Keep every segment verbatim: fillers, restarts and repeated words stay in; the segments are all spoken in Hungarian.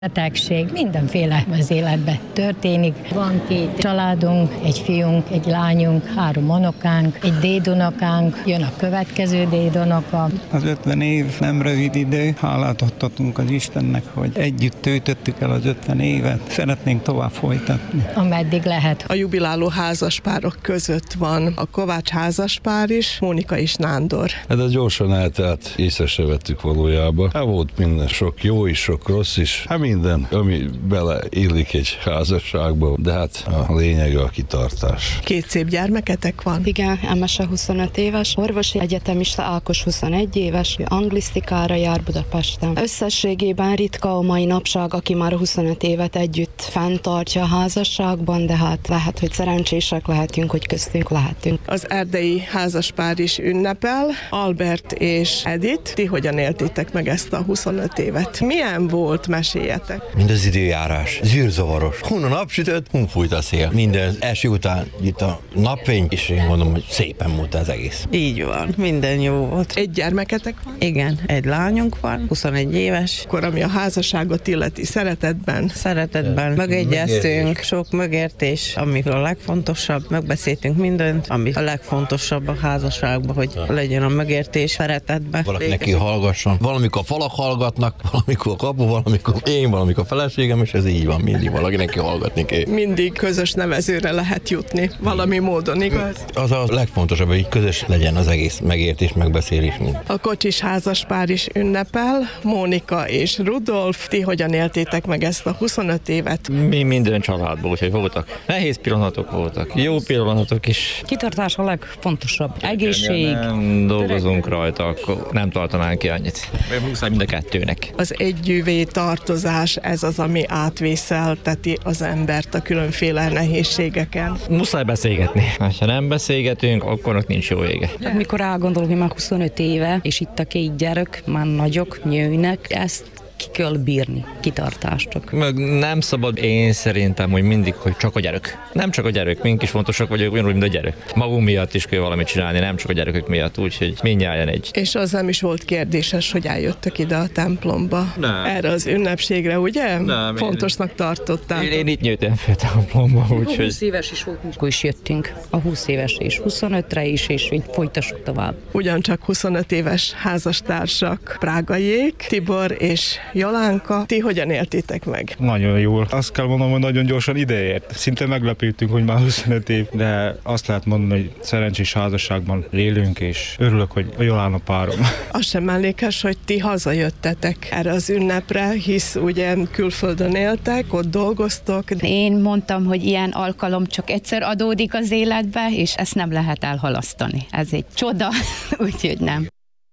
Betegség, mindenféle az életben történik. Van két családunk, egy fiunk, egy lányunk, három unokánk, egy dédunokánk, jön a következő dédunoka. Az ötven év nem rövid idő, hálát adhatunk az Istennek, hogy együtt töltöttük el az ötven évet, szeretnénk tovább folytatni. Ameddig lehet. A jubiláló házaspárok között van a Kovács házaspár is, Mónika és Nándor. Hát ez gyorsan eltelt, észre se vettük valójában. Hát volt minden, sok jó is, sok rossz is. Hát minden, ami beleillik egy házasságba, de hát a lényege a kitartás. Két szép gyermeketek van? Igen, Emese huszonöt éves, orvosi egyetemista Ákos huszonegy éves, anglisztikára jár Budapesten. Összességében ritka a mai napság, aki már huszonöt évet együtt fenntartja a házasságban, de hát lehet, hogy szerencsések lehetünk, hogy köztünk lehetünk. Az erdei házaspár is ünnepel, Albert és Edith. Ti hogyan éltétek meg ezt a huszonöt évet? Milyen volt, meséljetek? Mind az időjárás, zűrzavaros. Hun a napsütött, hun fújt a szél. Minden eső után itt a napfény, és én mondom, hogy szépen múlt az egész. Így van, minden jó volt. Egy gyermeketek van? Igen, egy lányunk van, huszonegy éves. Akkor ami a házasságot illeti, szeretetben. Szeretetben megegyeztünk, sok megértés, ami a legfontosabb, megbeszéltünk mindent, ami a legfontosabb a házasságban, hogy legyen a megértés szeretetben. Valaki neki hallgasson. Valamikor a falak hallgatnak, valamikor a kapu, valamikor én, valamikor a feleségem, és ez így van, mindig valaki neki hallgatni kell. Mindig közös nevezőre lehet jutni, valami módon, igaz? Az a legfontosabb, hogy közös legyen az egész megértés, megbeszélés. A kocsis házaspár is ünnepel, Mónika és Rudolf. Ti hogyan éltétek meg ezt a huszonöt évet? Mi minden családból, úgyhogy voltak nehéz pillanatok voltak, jó pillanatok is. Kitartás a legfontosabb. Egészség. Nem dolgozunk rajta, akkor nem tartanánk ki annyit. Muszáj mind a kettőnek. Az együvé tartozás, ez az, ami átvészelteti az embert a különféle nehézségeken. Muszáj beszélgetni. Ha nem beszélgetünk, akkor ott nincs jó vége. Hát mikor elgondolok, hogy már huszonöt éve, és itt a két gyerek már nagyok, nőnek, ezt ki kell bírni, kitartástok. Meg nem szabad, én szerintem, hogy mindig, hogy csak a gyerek. Nem csak a gyerek, mink is fontosak vagyok, ugyanúgy, mint a gyerek. Magunk miatt is kell valamit csinálni, nem csak a gyerekek miatt, úgyhogy mindnyájan egy. És az nem is volt kérdéses, hogy eljöttek ide a templomba. Nem. Erre az ünnepségre, ugye? Nem, Fontosnak én... tartották. Én, én itt nőttem fel templomba, úgyhogy... húsz éves is volt, mikor is jöttünk. A húsz éves és huszonötre is, és így folytassuk tovább. Ugyancsak huszonöt éves házastársak, prágaiék, Tibor és Jolánka. Ti hogyan éltétek meg? Nagyon jól. Azt kell mondanom, hogy nagyon gyorsan ideért. Szinte meglepődtünk, hogy már huszonöt év, de azt lehet mondani, hogy szerencsés házasságban élünk, és örülök, hogy a Jolán a párom. Az sem mellékes, hogy ti hazajöttetek erre az ünnepre, hisz ugye külföldön éltek, ott dolgoztok. Én mondtam, hogy ilyen alkalom csak egyszer adódik az életbe, és ezt nem lehet elhalasztani. Ez egy csoda, úgyhogy nem.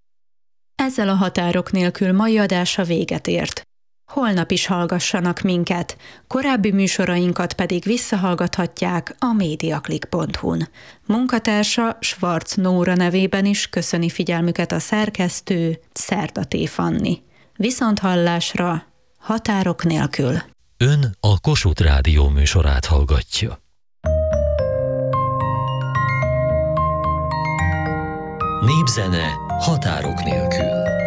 Ezzel a Határok nélkül mai adása véget ért. Holnap is hallgassanak minket, korábbi műsorainkat pedig visszahallgathatják a mediaclick pont hu-n. Munkatársa Schwarz Nóra nevében is köszöni figyelmüket a szerkesztő Szerdaté Fanni. Viszonthallásra, Határok nélkül. Ön a Kossuth Rádió műsorát hallgatja. Népzene határok nélkül.